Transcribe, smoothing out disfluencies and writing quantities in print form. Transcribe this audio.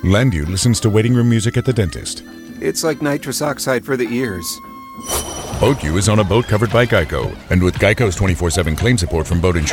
Landu listens to waiting room music at the dentist. It's like nitrous oxide for the ears. Boat U is on a boat covered by Geico. And with Geico's 24/7 claim support from boat insurance,